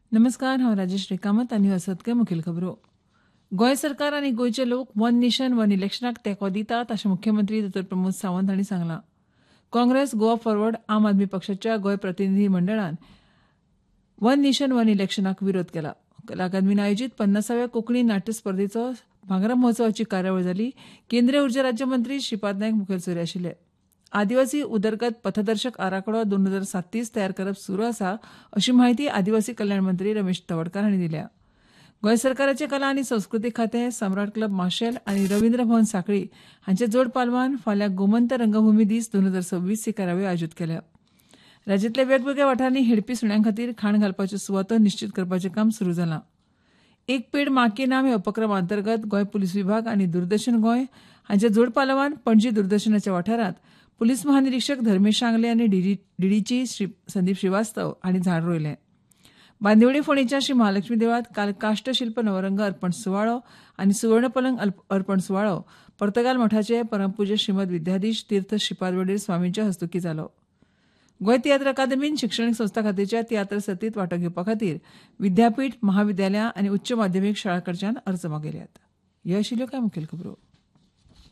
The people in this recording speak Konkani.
नमस्कार, हांव राजेश रेकामत आनी असतके मुखेल खबरो. गोंय सरकार आनी गोंयचे लोक वन नेशन वन इलेक्शनाक तेंको दितात अशें मुख्यमंत्री डॉ प्रमोद सावंत हांणी सांगलां. काँग्रेस, गोवा फॉरवर्ड, आम आदमी पक्षाच्या गोंय प्रतिनिधी मंडळान वन नेशन वन इलेक्शनाक विरोध केला. कला अकादमीन आयोजीत 50व्या कोंकणी नाट्य स्पर्धेचो भांगरा महोत्सवाची कार्यावळ जाली. केंद्रीय उर्जा राज्यमंत्री श्रीपाद नायक मुखेल सोयरे आशिल्ले. आदिवासी उदरगत पथदर्शक आराखडो 2037 तयार करप सुरू आसा अशी माहिती आदिवासी कल्याण मंत्री रमेश तवडकार हांणी दिल्या. गोंय सरकाराचे कला आनी संस्कृती खातें, सम्राट क्लब माशेल आनी रवींद्र भवन सांखळी हांचे जोड पालवान फाल्यां गोमंत रंगभूमी दीस 2026 ही कार्यावळ आयोजीत केल्या. राज्यांतल्या वेगवेगळ्या वाठारांनी हेडपी सुण्या खातीर खाण घालपाच्यो सुवातो निश्चित करपाचें काम सुरू जालां. एक पेड मां के नाम ह्या उपक्रमा अंतर्गत गोंय पुलीस विभाग आनी दूरदर्शन गोंय हांचे जोड पालवान पणजी दूरदर्शनाच्या वाठारांत पुलीस महानिरीक्षक धर्मेश शांगले आनी डीडीची संदीप श्रीवास्तव हांणी झाड रोयलें. बांदिवडे फोंडेच्या श्री महालक्ष्मी देवळांत काल काष्टशिल्प नवरंग अर्पण सुवाळो आनी सुवर्ण पलंग अर्पण सुवाळो पर्तगाल मठाचे परमपूज्य श्रीमद विद्याधीश तीर्थ श्रीपाद वडील स्वामींच्या हस्तुकीं जालो. गोंय तियात्र अकादमीन शिक्षणीक संस्था खात्याच्या तियात्र सर्तींत वांटो घेवपा खातीर विद्यापीठ, महाविद्यालयां आनी उच्च माध्यमीक शाळां कडच्यान अर्ज मागयल्यात. ह्यो आशिल्ल्यो कांय मुखेल खबरो.